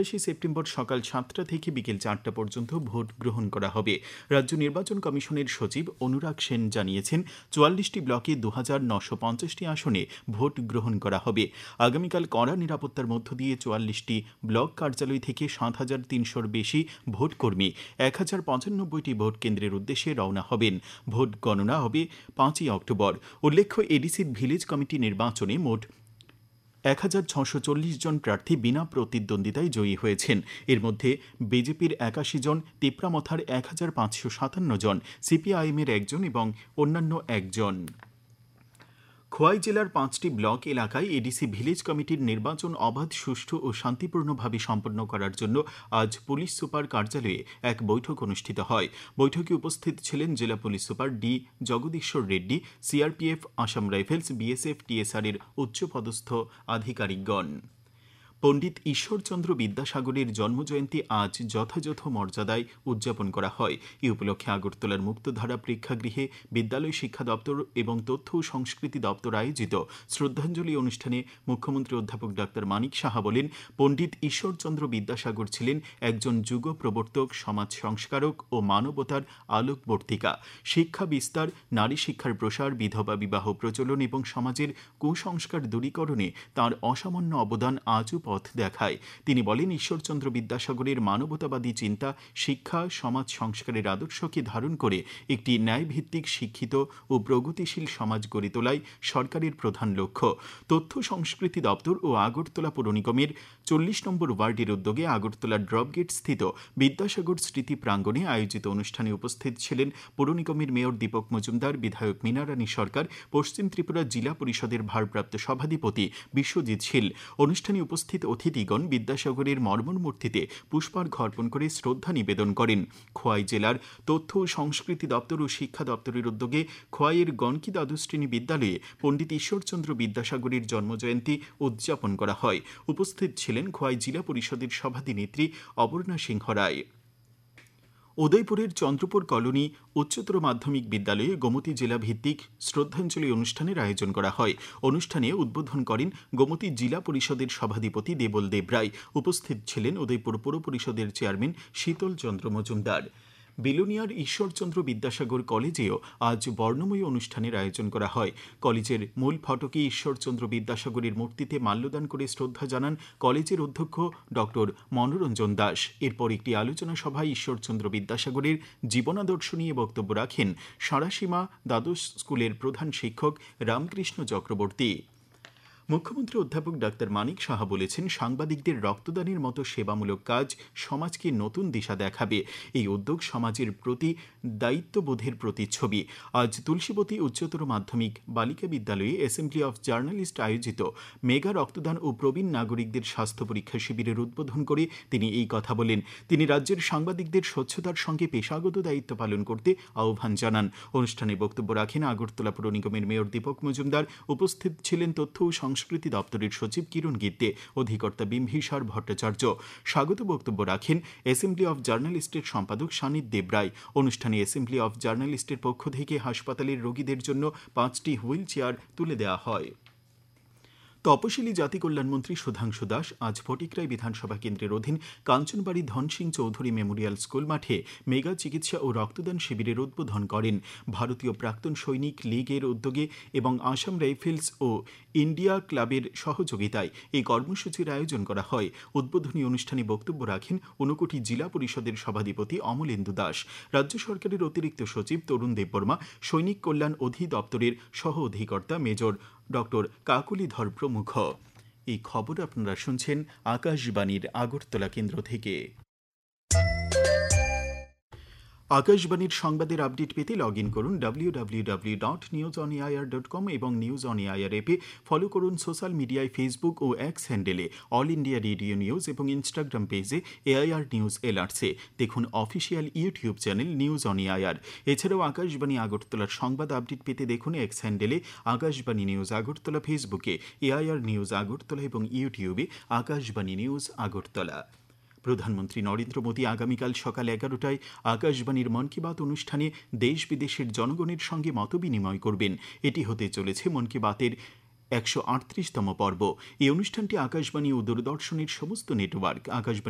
September সকাল 7টা থেকে বিকেল 4টা পর্যন্ত ভোট গ্রহণ করা হবে। রাজ্য নির্বাচন কমিশনের সচিব অনুরাগ সেন জানিয়েছেন, 44টি ব্লকে 2950টি আসনে ভোট গ্রহণ করা হবে। আগামীকাল কড়া নিরাপত্তার মধ্য দিয়ে 44টি ব্লক কার্যালয় থেকে 7,300-র বেশি ভোটকর্মী 1095টি ভোট কেন্দ্রের উদ্দেশ্যে রওনা হবেন। ভোট গণনা হবে 5ই অক্টোবর। উল্লেখ্য, এডিসির ভিলেজ কমিটি নির্বাচনে মোট 1640 জন প্রার্থী বিনা প্রতিদ্বন্দ্বিতায় জয়ী হয়েছেন। এর মধ্যে বিজেপির 81 জন, তিপ্রামথার 1557 জন, সিপিআইএমের 1 জন এবং অন্যান্য 1 জন। খোয়াই জেলার 5টি ব্লক এলাকায় এডিসি ভিলেজ কমিটির নির্বাচন অবাধ, সুষ্ঠু ও শান্তিপূর্ণভাবে সম্পন্ন করার জন্য আজ পুলিশ সুপার কার্যালয়ে এক বৈঠক অনুষ্ঠিত হয়। বৈঠকে উপস্থিত ছিলেন জেলা পুলিশ সুপার ডি জগদীশ্বর Reddy, CRPF, Assam rifles, BSF, TSR এর উচ্চপদস্থ আধিকারিকগণ। পণ্ডিত ঈশ্বরচন্দ্র বিদ্যাসাগরের জন্মজয়ন্তী আজ যথাযথ মর্যাদায় উদযাপন করা হয়। এই উপলক্ষে আগরতলার মুক্তধারা প্রেক্ষাগৃহে বিদ্যালয় শিক্ষা দপ্তর এবং তথ্য ও সংস্কৃতি দপ্তর আয়োজিত শ্রদ্ধাঞ্জলি অনুষ্ঠানে মুখ্যমন্ত্রী অধ্যাপক ডাক্তার মানিক সাহা বলেন, পণ্ডিত ঈশ্বরচন্দ্র বিদ্যাসাগর ছিলেন একজন যুগ প্রবর্তক, সমাজ সংস্কারক ও মানবতার আলোকবর্তিকা। শিক্ষা বিস্তার, নারী শিক্ষার প্রসার, বিধবা বিবাহ প্রচলন এবং সমাজের কুসংস্কার দূরীকরণে তাঁর অসামান্য অবদান আজও পথ দেখায়। তিনি বলেন, ঈশ্বরচন্দ্র বিদ্যাসাগরের মানবতাবাদী চিন্তা শিক্ষা, সমাজ সংস্কারের আদর্শকে ধারণ করে একটি ন্যায়ভিত্তিক, শিক্ষিত ও প্রগতিশীল সমাজ গড়ে তোলাই সরকারের প্রধান লক্ষ্য। তথ্য সংস্কৃতি দপ্তর ও আগরতলা পৌর নিগমের 40 নম্বর ওয়ার্ডের উদ্যোগে আগরতলা ড্রপগেট স্থিত বিদ্যাসাগর স্মৃতি প্রাঙ্গণে আয়োজিত অনুষ্ঠানে উপস্থিত ছিলেন পৌর নিগমের মেয়র দীপক মজুমদার, বিধায়ক মীনারানী সরকার, পশ্চিম ত্রিপুরা জেলা পরিষদের ভারপ্রাপ্ত সভাধিপতি বিশ্বজিৎ শীল। অনুষ্ঠানে উপস্থিত অতিথিগণ বিদ্যাসাগরের মর্মর মূর্তিতে পুষ্পার্ঘ্য অর্পণ করে শ্রদ্ধা নিবেদন করেন। খোয়াই জেলার তথ্য ও সংস্কৃতি দপ্তর ও শিক্ষা দপ্তরের উদ্যোগে খোয়াইয়ের গণকি দ্বাদশ শ্রেণী বিদ্যালয়ে পণ্ডিত ঈশ্বরচন্দ্র বিদ্যাসাগরের জন্মজয়ন্তী উদযাপন করা হয়। উপস্থিত ছিলেন খোয়াই জেলা পরিষদের সভাধিনেত্রী অপর্ণা সিংহ রায়। উদয়পুরের চন্দ্রপুর কলোনি উচ্চতর মাধ্যমিক বিদ্যালয়ে গোমতী জেলা ভিত্তিক শ্রদ্ধাঞ্জলি অনুষ্ঠানের আয়োজন করা হয়। অনুষ্ঠানে উদ্বোধন করেন গোমতী জেলা পরিষদের সভাধিপতি দেবল দেব রায়। উপস্থিত ছিলেন উদয়পুর পৌর পরিষদের চেয়ারম্যান শীতল চন্দ্র মজুমদার। বিলোনিয়ার ঈশ্বরচন্দ্র বিদ্যাসাগর কলেজেও আজ বর্ণময়ী অনুষ্ঠানের আয়োজন করা হয়। কলেজের মূল ফটকে ঈশ্বরচন্দ্র বিদ্যাসাগরের মূর্তিতে মাল্যদান করে শ্রদ্ধা জানান কলেজের অধ্যক্ষ ডক্টর মনোরঞ্জন দাস। এরপর একটি আলোচনা সভায় ঈশ্বরচন্দ্র বিদ্যাসাগরের জীবনাদর্শ নিয়ে বক্তব্য রাখেন সারাসীমা দ্বাদশ স্কুলের প্রধান শিক্ষক রামকৃষ্ণ চক্রবর্তী। মুখ্যমন্ত্রী অধ্যাপক ডাক্তার মানিক সাহা বলেছেন, সাংবাদিকদের রক্তদানের মতো সেবামূলক কাজ সমাজকে নতুন দিশা দেখাবে। এই উদ্যোগ সমাজের প্রতি দায়িত্ববোধের প্রতিচ্ছবি। আজ তুলসীবতী উচ্চতর মাধ্যমিক বালিকা বিদ্যালয়ে অ্যাসেম্বলি অফ জার্নালিস্ট আয়োজিত মেগা রক্তদান ও প্রবীণ নাগরিকদের স্বাস্থ্য পরীক্ষা শিবিরের উদ্বোধন করে তিনি এই কথা বলেন। তিনি রাজ্যের সাংবাদিকদের স্বচ্ছতার সঙ্গে পেশাগত দায়িত্ব পালন করতে আহ্বান জানান। অনুষ্ঠানে বক্তব্য রাখেন আগরতলা পৌর নিগমের মেয়র দীপক মজুমদার। উপস্থিত ছিলেন তথ্য ও সংস্কৃতি দপ্তরের সচিব কিরণ গিত্তে, অধিকর্তা বিম্বিসার ভট্টাচার্য। স্বাগত বক্তব্য রাখেন অ্যাসেম্বলি অফ জার্নালিস্টের সম্পাদক সানিদ দেব রায়। অনুষ্ঠানে অ্যাসেম্বলি অফ জার্নালিস্টের পক্ষ থেকে হাসপাতালের রোগীদের জন্য 5টি হুইল চেয়ার তুলে দেওয়া হয়। তপশিলি জাতি কল্যাণমন্ত্রী সুধাংশু দাস আজ ফটিকরাই বিধানসভা কেন্দ্রের অধীন কাঞ্চনবাড়ি ধনসিং চৌধুরী মেমোরিয়াল স্কুল মাঠে মেগা চিকিৎসা ও রক্তদান শিবিরের উদ্বোধন করেন। ভারতীয় প্রাক্তন সৈনিক লীগের উদ্যোগে এবং আসাম রাইফেলস ও ইন্ডিয়া ক্লাবের সহযোগিতায় এই কর্মসূচির আয়োজন করা হয়। উদ্বোধনী অনুষ্ঠানে বক্তব্য রাখেন ঊনকোটি জেলা পরিষদের সভাধিপতি অমলেন্দু দাস, রাজ্য সরকারের অতিরিক্ত সচিব তরুণ দেববর্মা, সৈনিক কল্যাণ অধিদপ্তরের সহ অধিকর্তা মেজর ডক্টর কাকুলিধর প্রমুখ। এই খবর আপনারা শুনছেন আকাশবাণীর আগরতলা কেন্দ্র থেকে। আকাশবাণীর সংবাদের আপডেট পেতে লগ ইন করুন www.newsonair.com এবং নিউজ অন এআইআর অ্যাপে ফলো করুন সোশ্যাল মিডিয়ায় ফেসবুক ও এক্স হ্যান্ডেলে অল ইন্ডিয়া রেডিও নিউজ এবং ইনস্টাগ্রাম পেজে এআইআর নিউজ এলআরসি। দেখুন official YouTube channel news on AIR. এছাড়াও আকাশবাণী আগরতলার সংবাদ আপডেট পেতে দেখুন এক্স হ্যান্ডেলে আকাশবাণী নিউজ আগরতলা, ফেসবুকে এআইআর নিউজ আগরতলা এবং ইউটিউবে আকাশবাণী নিউজ আগরতলা। প্রধানমন্ত্রী নরেন্দ্র মোদী আগামীকাল সকাল 11টায় আকাশবাণীর মন কি বাত অনুষ্ঠানে দেশ বিদেশের জনগণের সঙ্গে মতবিনিময় করবেন। এটি হতে চলেছে মন কি বাতের 138তম পর্ব। এই অনুষ্ঠানটি আকাশবাণী ও দূরদর্শনের সমস্ত নেটওয়ার্ক, আকাশবাণী